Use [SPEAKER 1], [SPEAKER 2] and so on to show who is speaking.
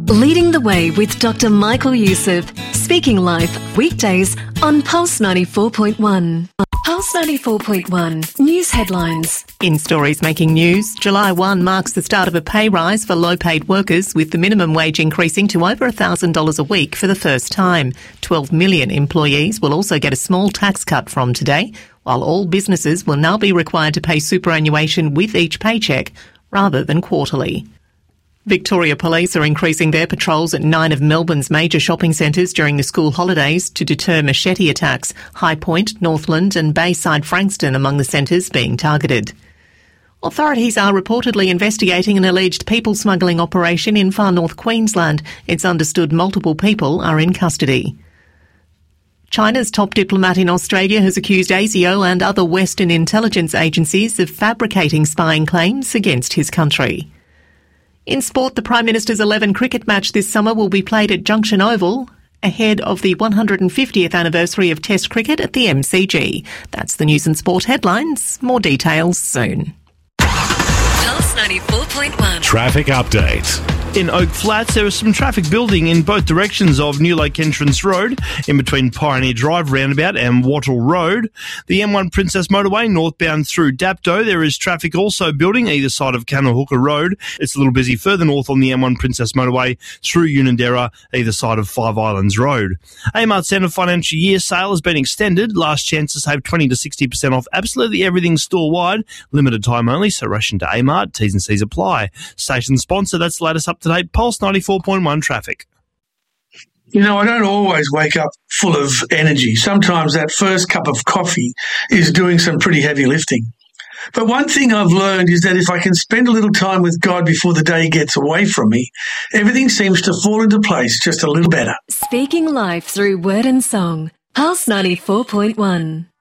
[SPEAKER 1] Leading the Way with Dr. Michael Youssef. Speaking Life, weekdays on Pulse 94.1. Pulse 94.1 News Headlines.
[SPEAKER 2] In stories making news, July 1 marks the start of a pay rise for low-paid workers, with the minimum wage increasing to over $1,000 a week for the first time. 12 million employees will also get a small tax cut from today, while all businesses will now be required to pay superannuation with each paycheck rather than quarterly. Victoria Police are increasing their patrols at 9 of Melbourne's major shopping centres during the school holidays to deter machete attacks. High Point, Northland and Bayside Frankston among the centres being targeted. Authorities are reportedly investigating an alleged people smuggling operation in far north Queensland. It's understood multiple people are in custody. China's top diplomat in Australia has accused ASIO and other Western intelligence agencies of fabricating spying claims against his country. In sport, the Prime Minister's 11 cricket match this summer will be played at Junction Oval ahead of the 150th anniversary of Test cricket at the MCG. That's the news and sport headlines. More details soon.
[SPEAKER 1] Pulse 94.1.
[SPEAKER 3] Traffic update.
[SPEAKER 4] In Oak Flats, there is some traffic building in both directions of New Lake Entrance Road, in between Pioneer Drive roundabout and Wattle Road. The M1 Princess Motorway northbound through Dapto, there is traffic also building either side of Canohooka Road. It's a little busy further north on the M1 Princess Motorway through Unanderra, either side of Five Islands Road. Amart Centre financial year sale has been extended. Last chance to save 20 to 60% off absolutely everything store-wide. Limited time only, so rush into Amart. T's and C's apply. Station sponsor, that's the latest up-to-date Pulse 94.1 traffic.
[SPEAKER 5] You know, I don't always wake up full of energy. Sometimes that first cup of coffee is doing some pretty heavy lifting. But one thing I've learned is that if I can spend a little time with God before the day gets away from me, everything seems to fall into place just a little better.
[SPEAKER 1] Speaking life through word and song. Pulse 94.1.